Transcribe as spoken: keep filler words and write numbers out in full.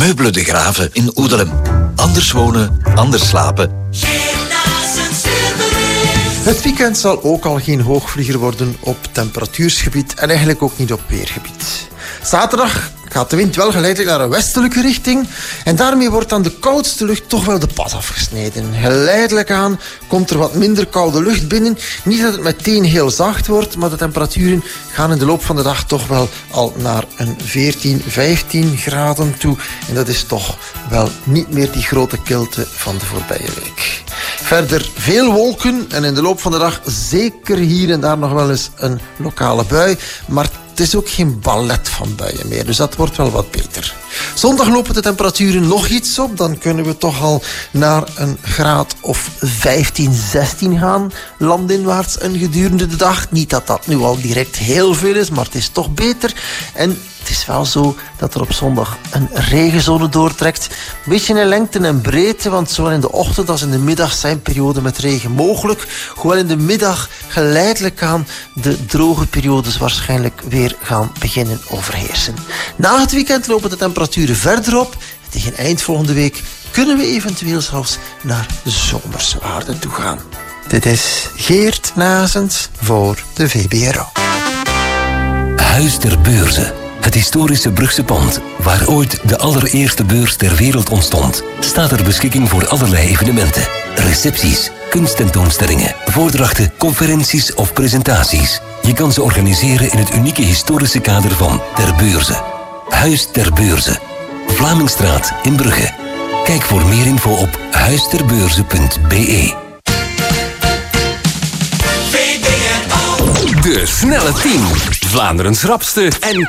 Meubelen de Graven in Oedelem. Anders wonen, anders slapen. Het weekend zal ook al geen hoogvlieger worden op temperatuursgebied en eigenlijk ook niet op weergebied. Zaterdag gaat de wind wel geleidelijk naar een westelijke richting en daarmee wordt dan de koudste lucht toch wel de pas afgesneden. Geleidelijk aan komt er wat minder koude lucht binnen. Niet dat het meteen heel zacht wordt, maar de temperaturen gaan in de loop van de dag toch wel al naar een veertien, vijftien graden toe. En dat is toch wel niet meer die grote kilte van de voorbije week. Verder veel wolken en in de loop van de dag zeker hier en daar nog wel eens een lokale bui, maar het is ook geen ballet van buien meer, dus dat wordt wel wat beter. Zondag lopen de temperaturen nog iets op. Dan kunnen we toch al naar een graad of vijftien, zestien gaan. Landinwaarts en gedurende de dag. Niet dat dat nu al direct heel veel is, maar het is toch beter. En het is wel zo dat er op zondag een regenzone doortrekt. Een beetje in lengte en breedte, want zowel in de ochtend als in de middag zijn perioden met regen mogelijk. Hoewel in de middag geleidelijk aan de droge periodes waarschijnlijk weer gaan beginnen overheersen. Na het weekend lopen de temperaturen verder op. Tegen eind volgende week kunnen we eventueel zelfs naar de zomerse waarden toe gaan. Dit is Geert Nazens voor de V B R O. Huis ter Beurze. Het historische Brugse pand, waar ooit de allereerste beurs ter wereld ontstond, staat ter beschikking voor allerlei evenementen. Recepties, kunsttentoonstellingen, voordrachten, conferenties of presentaties. Je kan ze organiseren in het unieke historische kader van Ter Beurze. Huis ter Beurze. Vlamingstraat in Brugge. Kijk voor meer info op huisterbeurze punt b e. De snelle tien. Vlaanderens rapste en